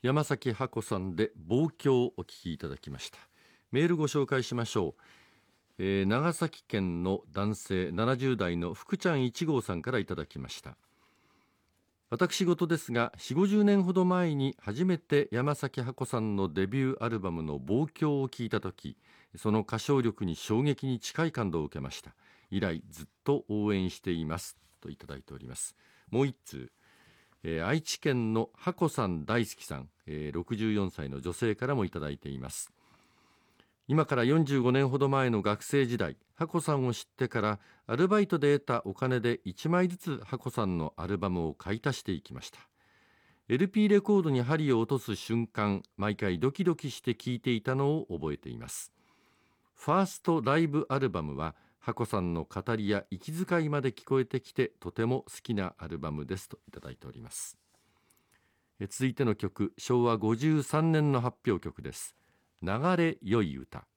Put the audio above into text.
山崎ハコさんで望郷をお聞きいただきました。メールご紹介しましょう。長崎県の男性70代の福ちゃん1号さんからいただきました。私事ですが4、50年ほど前に初めて山崎ハコさんのデビューアルバムの望郷を聞いたとき、その歌唱力に衝撃に近い感動を受けました。以来ずっと応援していますといただいております。もう一通、愛知県のハコさん大好きさん、64歳の女性からもいただいています。今から45年ほど前の学生時代、ハコさんを知ってからアルバイトで得たお金で1枚ずつハコさんのアルバムを買い足していきました。 LP レコードに針を落とす瞬間、毎回ドキドキして聴いていたのを覚えています。ファーストライブアルバムはハコさんの語りや息遣いまで聞こえてきてとても好きなアルバムですといただいております。続いての曲、昭和53年の発表曲です。流れ良い歌。